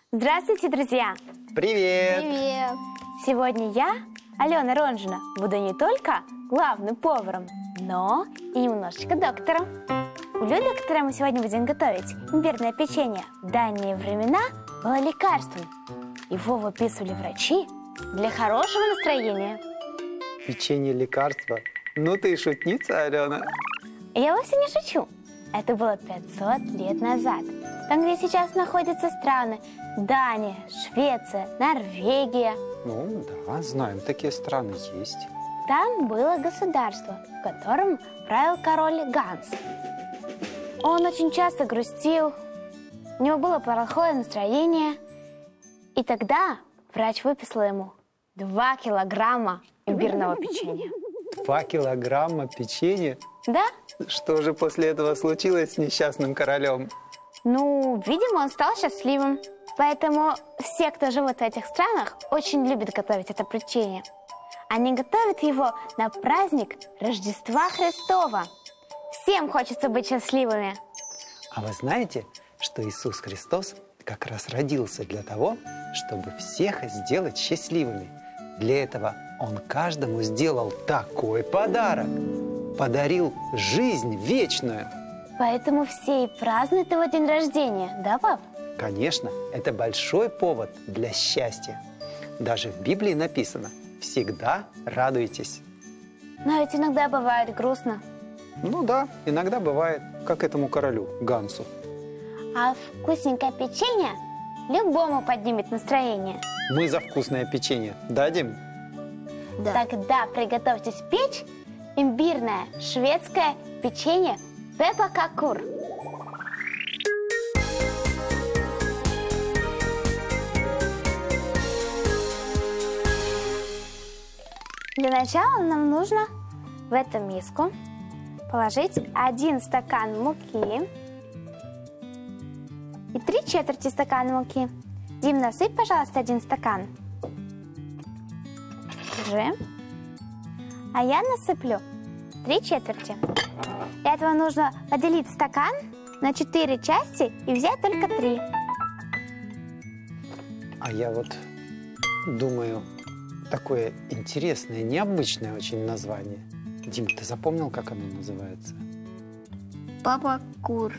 Здравствуйте, друзья! Привет! Привет! Сегодня я, Алена Ронжина, буду не только главным поваром, но и немножечко доктором. Блюдо, которое мы сегодня будем готовить, имбирное печенье, в давние времена было лекарством. Его выписывали врачи для хорошего настроения. Печенье лекарства. Ну ты и шутница, Алена. Я вовсе не шучу. Это было 500 лет назад. Там, где сейчас находятся страны Дания, Швеция, Норвегия. Ну да, знаем, такие страны есть. Там было государство, в котором правил король Ганс. Он очень часто грустил, у него было плохое настроение. И тогда врач выписал ему 2 килограмма имбирного печенья. 2 килограмма печенья? Да? Что же после этого случилось с несчастным королем? Ну, видимо, он стал счастливым. Поэтому все, кто живут в этих странах, очень любят готовить это печенье. Они готовят его на праздник Рождества Христова. Всем хочется быть счастливыми. А вы знаете, что Иисус Христос как раз родился для того, чтобы всех сделать счастливыми? Для этого Он каждому сделал такой подарок. Подарил жизнь вечную. Поэтому все и празднуют его день рождения, да, пап? Конечно, это большой повод для счастья. Даже в Библии написано: «Всегда радуйтесь». Но ведь иногда бывает грустно. Ну да, иногда бывает, как этому королю Гансу. А вкусненькое печенье любому поднимет настроение. Мы за вкусное печенье дадим? Да. Тогда приготовьтесь печь имбирное шведское печенье пеппакакур. Для начала нам нужно в эту миску положить 1 стакан муки и 3/4 стакана муки. Дим, насыпь, пожалуйста, 1 стакан. Держи. А я насыплю 3/4. Для этого нужно поделить стакан на 4 части и взять только 3. А я вот думаю, такое интересное, необычное очень название. Дим, ты запомнил, как оно называется? Папа Кур.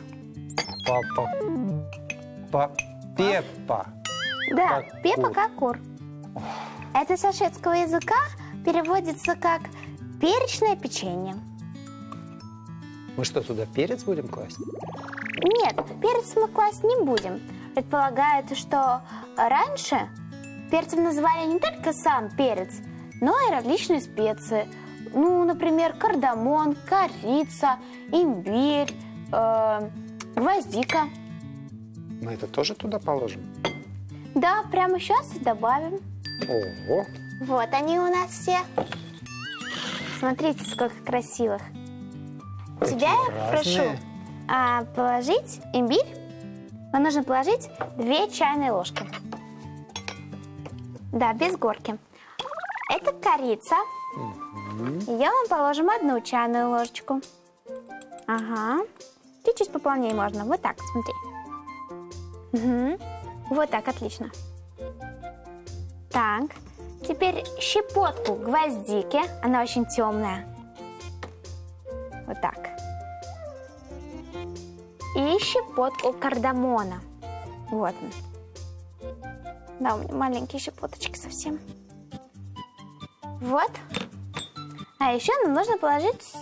Пеппа. Да, Какур. пеппакакур. Это со шведского языка переводится как перечное печенье. Мы что, туда перец будем класть? Нет, перец мы класть не будем. Предполагают, что раньше перцем называли не только сам перец, но и различные специи. Ну, например, кардамон, корица, имбирь, гвоздика. Мы это тоже туда положим? Да, прямо сейчас добавим. Ого! Вот они у нас все. Смотрите, сколько красивых. Тебя я прошу положить имбирь. Вам нужно положить 2 чайные ложки. Да, без горки. Это корица. Ее мы положим 1 чайную ложечку. Ага. Чуть-чуть пополнее можно. Вот так, смотри. Угу. Вот так, отлично. Так, теперь щепотку гвоздики. Она очень темная. Вот так. И щепотку кардамона. Вот он. Да, у меня маленькие щепоточки совсем. Вот. А еще нам нужно положить